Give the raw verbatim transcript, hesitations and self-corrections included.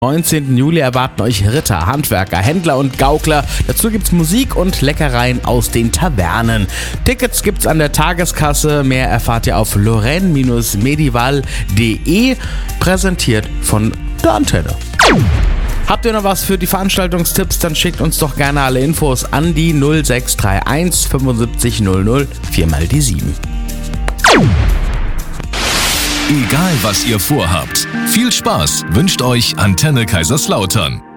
neunzehnten Juli erwarten euch Ritter, Handwerker, Händler und Gaukler. Dazu gibt's Musik und Leckereien aus den Tavernen. Tickets gibt's an der Tageskasse. Mehr erfahrt ihr auf lorraine Bindestrich medival punkt de. Präsentiert von der Antenne. Habt ihr noch was für die Veranstaltungstipps, dann schickt uns doch gerne alle Infos an die null sechs drei eins fünfundsiebzig null null vier mal die sieben. Egal was ihr vorhabt, viel Spaß wünscht euch Antenne Kaiserslautern.